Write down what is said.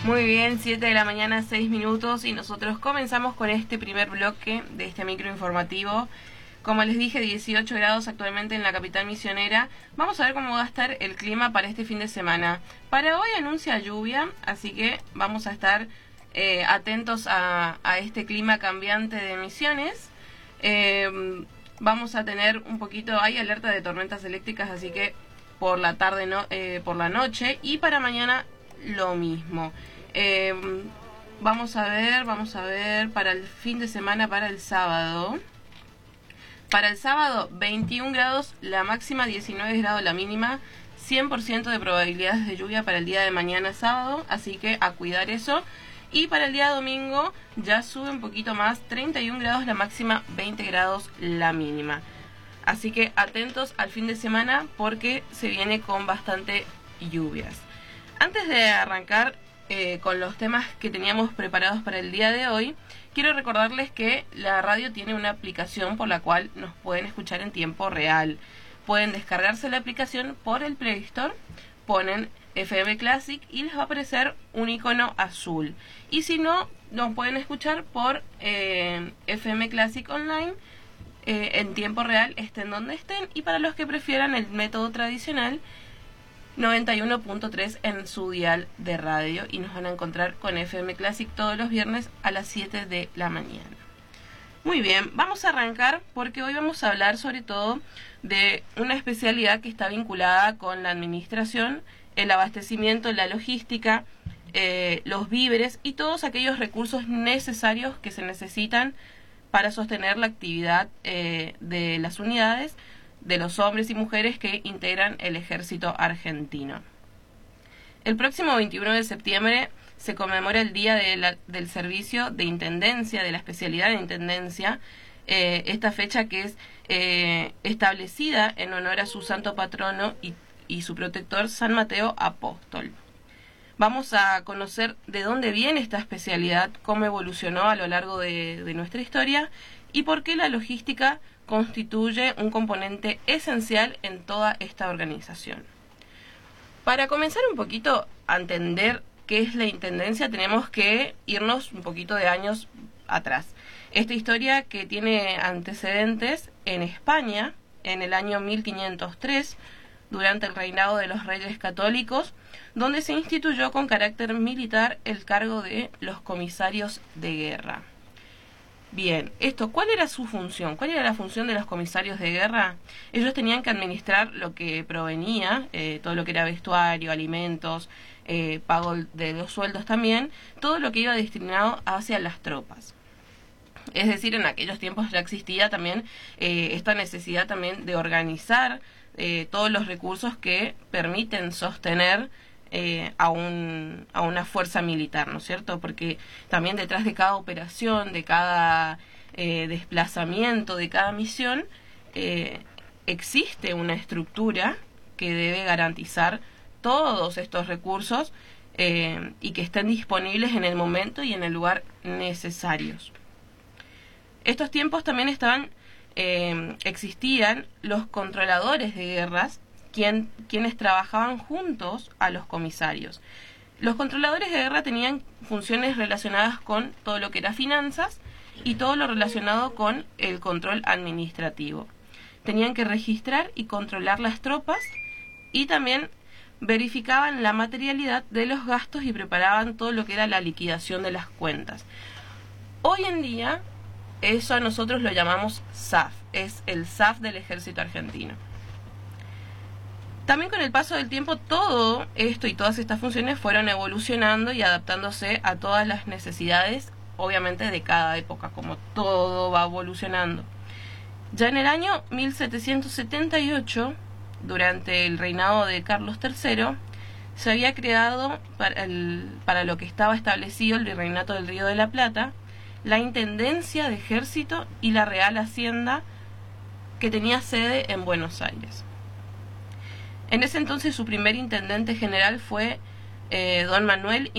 Muy bien, 7 de la mañana, 6 minutos, y nosotros comenzamos con este primer bloque de este microinformativo. Como les dije, 18 grados actualmente en la capital misionera. Vamos a ver cómo va a estar el clima para este fin de semana. Para hoy anuncia lluvia, así que vamos a estar atentos a este clima cambiante de Misiones. Vamos a tener un poquito, hay alerta de tormentas eléctricas, así que por la tarde, por la noche, y para mañana lo mismo. Vamos a ver para el fin de semana, para el sábado. Para el sábado, 21 grados la máxima, 19 grados la mínima, 100% de probabilidades de lluvia para el día de mañana sábado, así que a cuidar eso. Y para el día domingo ya sube un poquito más, 31 grados la máxima, 20 grados la mínima. Así que atentos al fin de semana porque se viene con bastante lluvias. Antes de arrancar con los temas que teníamos preparados para el día de hoy, quiero recordarles que la radio tiene una aplicación por la cual nos pueden escuchar en tiempo real. Pueden descargarse la aplicación por el Play Store, ponen FM Classic y les va a aparecer un icono azul. Y si no, nos pueden escuchar por FM Classic Online en tiempo real, estén donde estén. Y para los que prefieran el método tradicional, 91.3 en su dial de radio, y nos van a encontrar con FM Classic todos los viernes a las 7 de la mañana. Muy bien, vamos a arrancar porque hoy vamos a hablar sobre todo de una especialidad que está vinculada con la administración, el abastecimiento, la logística, los víveres y todos aquellos recursos necesarios que se necesitan para sostener la actividad de las unidades, de los hombres y mujeres que integran el ejército argentino. El próximo 21 de septiembre se conmemora el Día del Servicio de Intendencia, de la especialidad de Intendencia, esta fecha que es establecida en honor a su santo patrono y su protector, San Mateo Apóstol. Vamos a conocer de dónde viene esta especialidad, cómo evolucionó a lo largo de nuestra historia y por qué la logística constituye un componente esencial en toda esta organización. Para comenzar un poquito a entender qué es la intendencia, tenemos que irnos un poquito de años atrás. Esta historia que tiene antecedentes en España, en el año 1503, durante el reinado de los Reyes Católicos, donde se instituyó con carácter militar el cargo de los comisarios de guerra. Bien, ¿cuál era su función? ¿Cuál era la función de los comisarios de guerra? Ellos tenían que administrar lo que provenía, todo lo que era vestuario, alimentos, pago de los sueldos también, todo lo que iba destinado hacia las tropas. Es decir, en aquellos tiempos ya existía también esta necesidad también de organizar todos los recursos que permiten sostener a una fuerza militar, ¿no es cierto? Porque también detrás de cada operación, de cada desplazamiento, de cada misión, existe una estructura que debe garantizar todos estos recursos y que estén disponibles en el momento y en el lugar necesarios. Estos tiempos también existían los controladores de guerras, quienes trabajaban juntos a los comisarios. Los controladores de guerra tenían funciones relacionadas con todo lo que era finanzas y todo lo relacionado con el control administrativo. Tenían que registrar y controlar las tropas y también verificaban la materialidad de los gastos y preparaban todo lo que era la liquidación de las cuentas. Hoy en día, eso a nosotros lo llamamos SAF, es el SAF del ejército argentino. También con el paso del tiempo todo esto y todas estas funciones fueron evolucionando y adaptándose a todas las necesidades, obviamente de cada época, como todo va evolucionando. Ya en el año 1778, durante el reinado de Carlos III, se había creado para lo que estaba establecido el Virreinato del Río de la Plata, la Intendencia de Ejército y la Real Hacienda, que tenía sede en Buenos Aires. En ese entonces su primer intendente general fue don Manuel